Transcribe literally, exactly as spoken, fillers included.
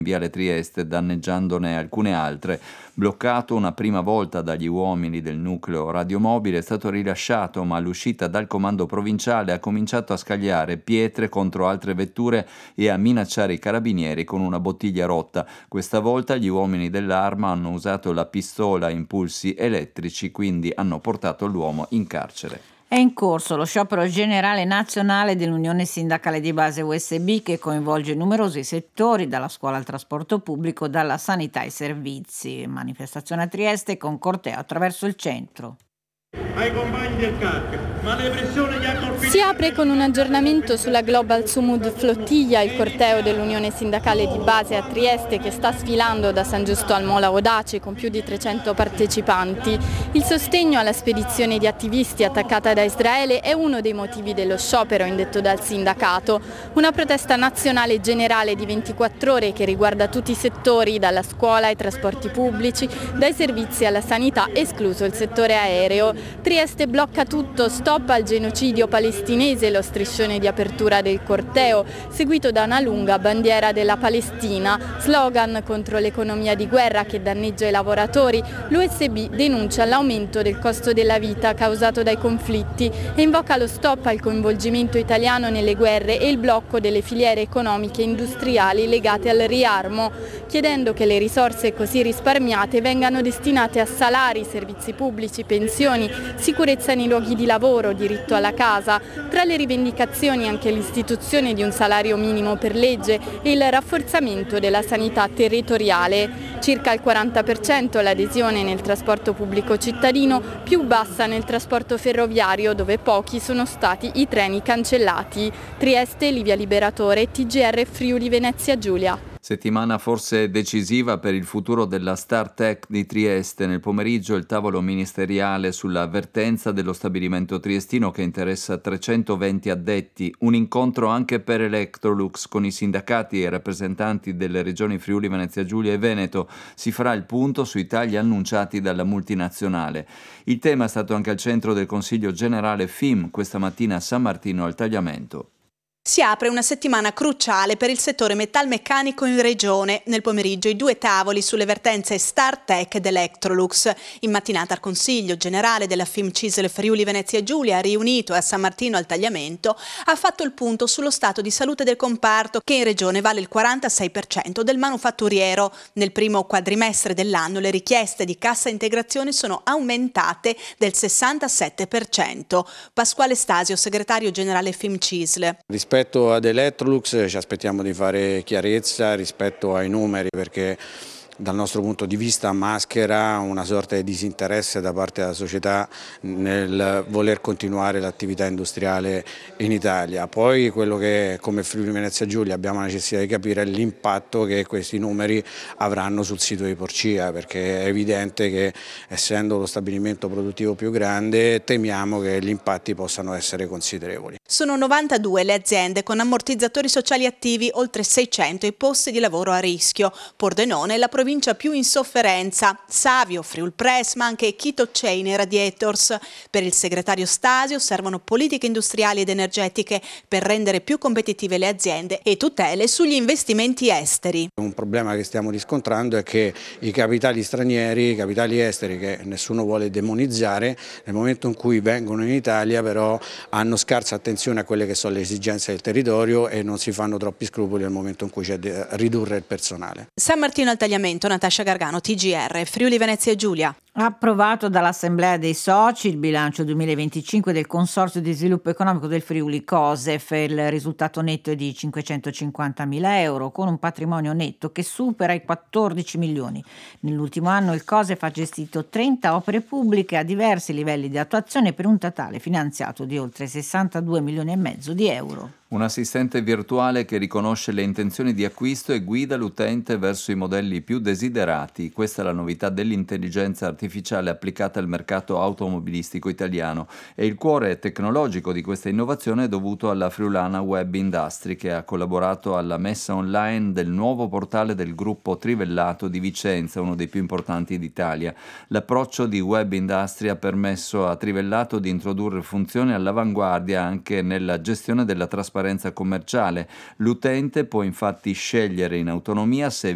Viale Trieste, danneggiandone alcune altre. Bloccato una prima volta dagli uomini del nucleo radiomobile, è stato rilasciato, ma all'uscita dal comando provinciale ha cominciato a scagliare pietre contro altre vetture e a minacciare i carabinieri con una bottiglia rotta. Questa volta gli uomini dell'Arma hanno usato la pistola a impulsi elettrici, quindi hanno portato l'uomo in carcere. È in corso lo sciopero generale nazionale dell'Unione Sindacale di Base U S B, che coinvolge numerosi settori, dalla scuola al trasporto pubblico, dalla sanità ai servizi. Manifestazione a Trieste con corteo attraverso il centro. Ai compagni del C A C, ma le pressioni gli hanno colpito. Si apre con un aggiornamento sulla Global Sumud Flottiglia, il corteo dell'Unione Sindacale di Base a Trieste, che sta sfilando da San Giusto al Mola Audace con più di trecento partecipanti. Il sostegno alla spedizione di attivisti attaccata da Israele è uno dei motivi dello sciopero indetto dal sindacato. Una protesta nazionale generale di ventiquattro ore che riguarda tutti i settori, dalla scuola ai trasporti pubblici, dai servizi alla sanità, escluso il settore aereo. Trieste blocca tutto, stop al genocidio palestinese, lo striscione di apertura del corteo, seguito da una lunga bandiera della Palestina, slogan contro l'economia di guerra che danneggia i lavoratori. L'U S B denuncia l'aumento del costo della vita causato dai conflitti e invoca lo stop al coinvolgimento italiano nelle guerre e il blocco delle filiere economiche e industriali legate al riarmo, chiedendo che le risorse così risparmiate vengano destinate a salari, servizi pubblici, pensioni, sicurezza nei luoghi di lavoro, diritto alla casa. Tra le rivendicazioni anche l'istituzione di un salario minimo per legge e il rafforzamento della sanità territoriale. Circa il quaranta per cento l'adesione nel trasporto pubblico cittadino, più bassa nel trasporto ferroviario, dove pochi sono stati i treni cancellati. Trieste, Livia Liberatore, T G R Friuli Venezia Giulia. Settimana forse decisiva per il futuro della Startech di Trieste. Nel pomeriggio il tavolo ministeriale sulla vertenza dello stabilimento triestino che interessa trecentoventi addetti. Un incontro anche per Electrolux con i sindacati e i rappresentanti delle regioni Friuli, Venezia Giulia e Veneto. Si farà il punto sui tagli annunciati dalla multinazionale. Il tema è stato anche al centro del Consiglio Generale F I M questa mattina a San Martino al Tagliamento. Si apre una settimana cruciale per il settore metalmeccanico in regione. Nel pomeriggio i due tavoli sulle vertenze Startech ed Electrolux. In mattinata il Consiglio Generale della F I M Cisl Friuli Venezia Giulia, riunito a San Martino al Tagliamento, ha fatto il punto sullo stato di salute del comparto, che in regione vale il quarantasei per cento del manufatturiero. Nel primo quadrimestre dell'anno le richieste di cassa integrazione sono aumentate del sessantasette per cento. Pasquale Stasio, segretario generale F I M Cisl. Rispetto ad Electrolux ci aspettiamo di fare chiarezza rispetto ai numeri, perché dal nostro punto di vista maschera una sorta di disinteresse da parte della società nel voler continuare l'attività industriale in Italia. Poi quello che come Friuli Venezia Giulia abbiamo la necessità di capire è l'impatto che questi numeri avranno sul sito di Porcia, perché è evidente che essendo lo stabilimento produttivo più grande temiamo che gli impatti possano essere considerevoli. Sono novantadue le aziende con ammortizzatori sociali attivi, oltre seicento i posti di lavoro a rischio. Pordenone è la provincia più in sofferenza, Savio, Friulpress, ma anche Chito Chain e Radiators. Per il segretario Stasio servono politiche industriali ed energetiche per rendere più competitive le aziende e tutele sugli investimenti esteri. Un problema che stiamo riscontrando è che i capitali stranieri, i capitali esteri, che nessuno vuole demonizzare, nel momento in cui vengono in Italia però hanno scarsa attenzione a quelle che sono le esigenze del territorio e non si fanno troppi scrupoli nel momento in cui c'è da ridurre il personale. San Martino al Tagliamento, Natascia Gargano, T G R, Friuli Venezia Giulia. Approvato dall'Assemblea dei Soci il bilancio duemilaventicinque del Consorzio di Sviluppo Economico del Friuli COSEF. Il risultato netto è di cinquecentocinquantamila euro, con un patrimonio netto che supera i quattordici milioni. Nell'ultimo anno il COSEF ha gestito trenta opere pubbliche a diversi livelli di attuazione per un totale finanziato di oltre sessantadue milioni e mezzo di euro. Un assistente virtuale che riconosce le intenzioni di acquisto e guida l'utente verso i modelli più desiderati. Questa è la novità dell'intelligenza artificiale applicata al mercato automobilistico italiano e il cuore tecnologico di questa innovazione è dovuto alla friulana Web Industry, che ha collaborato alla messa online del nuovo portale del gruppo Trivellato di Vicenza, uno dei più importanti d'Italia. L'approccio di Web Industry ha permesso a Trivellato di introdurre funzioni all'avanguardia anche nella gestione della trasparenza commerciale. L'utente può infatti scegliere in autonomia se